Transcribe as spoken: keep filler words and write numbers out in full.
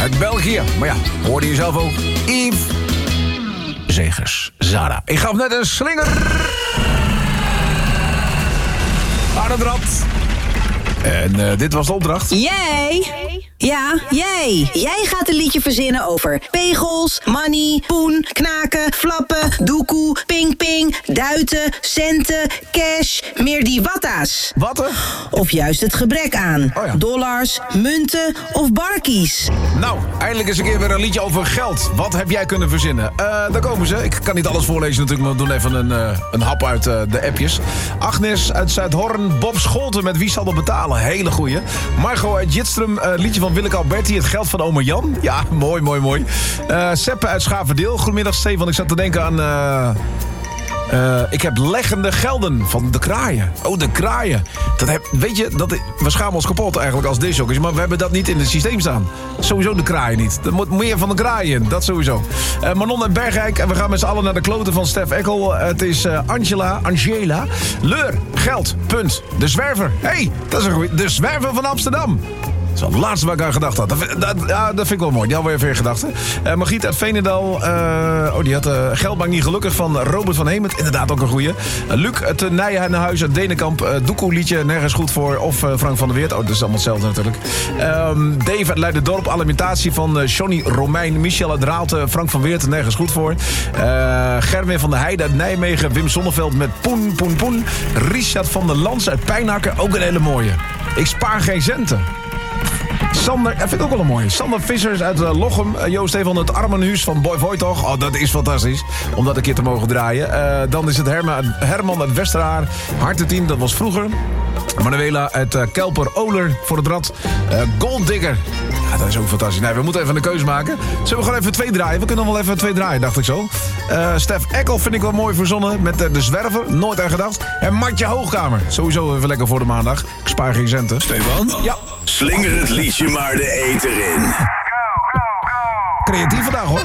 uit België. Maar ja, hoorde je zelf ook. Yves Zegers, Zara. Ik gaf net een slinger aan het rad. En uh, dit was de opdracht. Jij? Ja, jij. Jij gaat een liedje verzinnen over pegels, money, poen, knaken, flappen, doekoe, ping-ping, duiten, centen, cash, meer die watta's. Watten? Of juist het gebrek aan. Oh ja. Dollars, munten of barkies. Nou, eindelijk eens een keer weer een liedje over geld. Wat heb jij kunnen verzinnen? Uh, daar komen ze. Ik kan niet alles voorlezen natuurlijk, maar we doen even een, uh, een hap uit uh, de appjes. Agnes uit Zuidhorn, Bob Scholten met Wie zal dat betalen? Hele goeie. Margot uit Jitstrum, uh, liedje van Willeke Alberti, Het geld van oma Jan. Ja, mooi, mooi, mooi. Uh, Seppe uit Schaverdeel. Goedemiddag, Stefan. Ik zat te denken aan... Uh, uh, ik heb leggende gelden van de kraaien. Oh, de kraaien. Dat heb, weet je, dat, we schamen ons kapot eigenlijk als discjockeys, maar we hebben dat niet in het systeem staan. Sowieso de kraaien niet. Er moet meer van de kraaien in, dat sowieso. Uh, Manon uit Bergijk. En we gaan met z'n allen naar de kloten van Stef Ekkel. Uh, het is uh, Angela, Angela. Leur, geld, punt. De zwerver. Hé, hey, dat is een goeie. De zwerver van Amsterdam. Dat is wel het laatste waar ik aan gedacht had. Dat, dat, ja, dat vind ik wel mooi. Die hadden we even in gedachten. Uh, Margriet uit Veenendaal. Uh, oh, die had uh, Geld maakt niet gelukkig van Robert van Hemert. Inderdaad ook een goeie. Uh, Luc uit Nijenhuis uit Denenkamp. Uh, Doekoe liedje, nergens goed voor. Of uh, Frank van der Weert. Oh, dat is allemaal hetzelfde natuurlijk. Um, Dave uit Leiderdorp. Alimentatie van uh, Johnny Romein. Michel uit Raalte. Frank van Weert, nergens goed voor. Uh, Gerwin van der Heijden uit Nijmegen. Wim Zonneveld met Poen, Poen, Poen. Richard van der Lans uit Pijnakker. Ook een hele mooie. Ik spaar geen centen. Sander, dat vind ik ook wel een mooie. Sander Vissers uit uh, Lochem. Uh, Joost even het Armenhuis van Boy Voitoch. Oh, dat is fantastisch. Om dat een keer te mogen draaien. Uh, dan is het Herma, Herman uit Westeraar. Hartenteam, dat was vroeger. Manuela uit uh, Kelper Oler voor het rad. Uh, Gold Digger. Ja, dat is ook fantastisch. Nee, we moeten even een keuze maken. Zullen we gewoon even twee draaien? We kunnen nog wel even twee draaien, dacht ik zo. Uh, Stef Ekkel vind ik wel mooi verzonnen. Met uh, De Zwerver. Nooit aan gedacht. En Martje Hoogkamer. Sowieso even lekker voor de maandag. Ik spaar geen centen. Stefan? Ja. Slinger het liedje maar de eter in. Creatief vandaag, hoor.